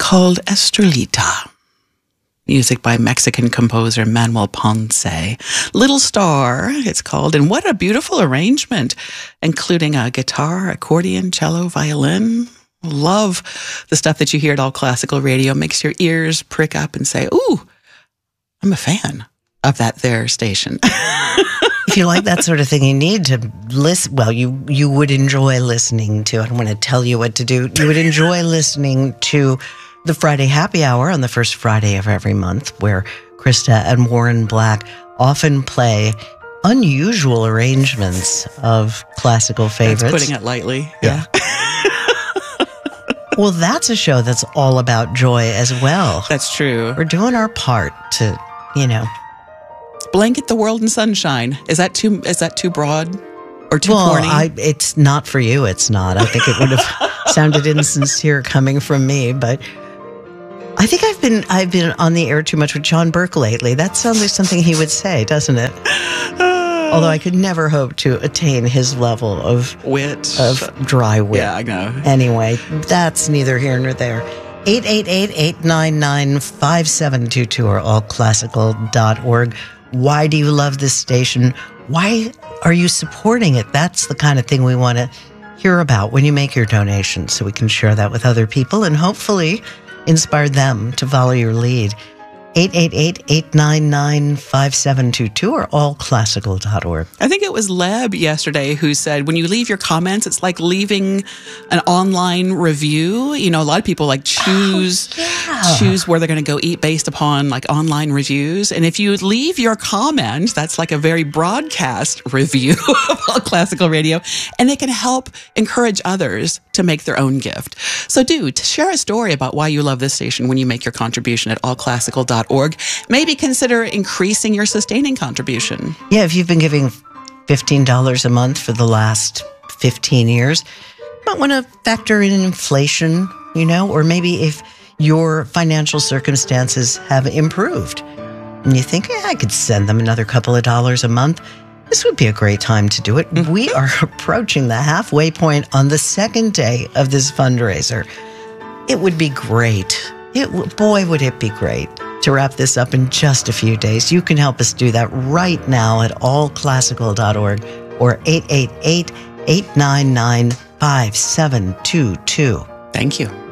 called Estrellita. Music by Mexican composer Manuel Ponce. Little Star, it's called. And what a beautiful arrangement, including a guitar, accordion, cello, violin. Love the stuff that you hear at All Classical Radio. Makes your ears prick up and say, ooh, I'm a fan of that there station. If you like that sort of thing, you need to listen. Well, you would enjoy listening to, I don't want to tell you what to do. You would enjoy listening to the Friday Happy Hour on the first Friday of every month, where Krista and Warren Black often play unusual arrangements of classical favorites. That's putting it lightly. Yeah. Well, that's a show that's all about joy as well. That's true. We're doing our part to, blanket the world in sunshine. Is that too broad or too corny? It's not for you. It's not. I think it would have sounded insincere coming from me, but I think I've been on the air too much with John Burke lately. That sounds like something he would say, doesn't it? Although I could never hope to attain his level of wit, of dry wit. Yeah, I know. Anyway, that's neither here nor there. 888-899-5722 or allclassical.org. Why do you love this station? Why are you supporting it? That's the kind of thing we want to hear about when you make your donations, so we can share that with other people and hopefully inspire them to follow your lead. 888-899-5722 or allclassical.org. I think it was Leb yesterday who said, when you leave your comments, it's like leaving an online review. A lot of people choose where they're going to go eat based upon online reviews. And if you leave your comment, that's like a very broadcast review of All Classical Radio, and it can help encourage others to make their own gift. So share a story about why you love this station when you make your contribution at allclassical.org. Maybe consider increasing your sustaining contribution. Yeah, if you've been giving $15 a month for the last 15 years, you might want to factor in inflation, or maybe if your financial circumstances have improved and you think, I could send them another couple of dollars a month, this would be a great time to do it. We are approaching the halfway point on the second day of this fundraiser. It would be great. Boy, would it be great to wrap this up in just a few days. You can help us do that right now at allclassical.org or 888-899-5722. Thank you.